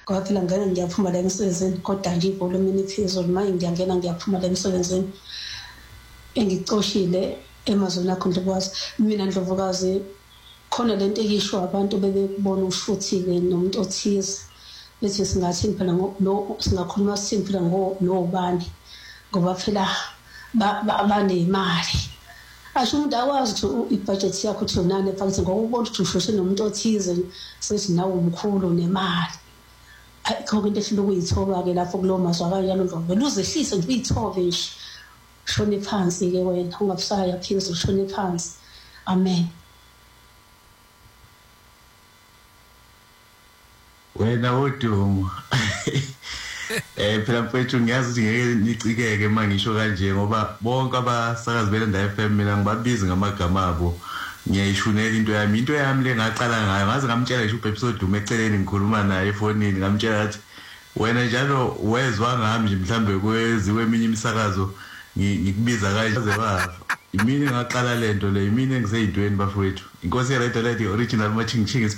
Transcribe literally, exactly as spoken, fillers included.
ngoba phela ngeke ngiyaphuma la emsebenzini kodwa nje ibhola mina iphezulu manje ngiyangena ngiyaphuma la emsebenzini engicoshile emazweni akho Ndlovukazi. Mina Ndlovukazi khona lento ekisho abantu bebekubona ushuthi-ke nomuntu othize bethi singathi phela no singakhuluma sithi phela ngo nobani ngoba phela banemali. Asho umuntu akwazi ukuthi ibudget yakho uthi unane mfakathi ngoba ubona ukuthi ushoshe nomuntu othize sethi nawe umkhulu nemali. Ayikho into efuna ukuyithoba-ke lapho kulowo mazwi akanjalo Ndlovu. Vele uzehlise nje uyithobe nje. Shone phansi-ke wena ungabusaya phezulu shone phansi. Amen. Wena uDumo. Eh phela mfethu ngiyazi ukuthi ngeke nicikeke mangisho kanje ngoba bonke abasakazi beLanda F M mina ngibabiza ngamagama abo. Ngiyayishunela into yami into yami le ngaqala ngayo ngaze ngamtshela nje uBhebhisode Dumo eceleni ngikhuluma naye efonini ngamtshela ukuthi wena njalo wezwa ngami nje mhlambe kweziwe eminye imisakazo ngikubiza kanje bafa. Imini ngaqala lento le imini engiseyintweni bafowethu. Inkosi yaradio original matching ching